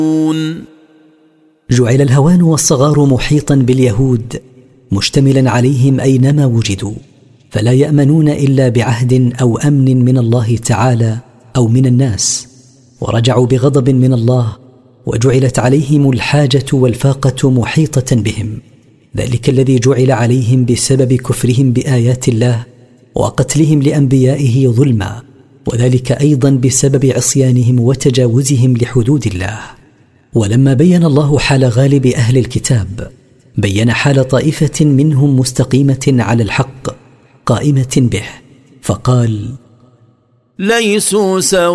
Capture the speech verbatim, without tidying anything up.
جعل الهوان والصغار محيطا باليهود مشتملا عليهم أينما وجدوا، فلا يأمنون إلا بعهد أو أمن من الله تعالى أو من الناس، ورجعوا بغضب من الله، وجعلت عليهم الحاجة والفاقة محيطة بهم، ذلك الذي جعل عليهم بسبب كفرهم بآيات الله وقتلهم لأنبيائه ظلما، وذلك أيضا بسبب عصيانهم وتجاوزهم لحدود الله. ولما بين الله حال غالب أهل الكتاب، بين حال طائفة منهم مستقيمة على الحق قائمة به، فقال: ليسوا سواء